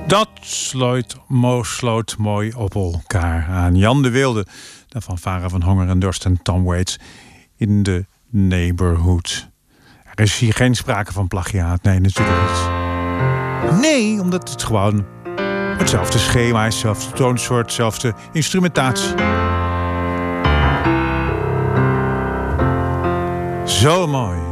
Dat sloot mooi op elkaar aan. Jan de Wilde, de fanfare van Honger en Dorst en Tom Waits in The Neighborhood. Er is hier geen sprake van plagiaat, nee, natuurlijk niet. Nee, omdat het gewoon hetzelfde schema is, hetzelfde toonsoort, hetzelfde instrumentatie. Zo mooi.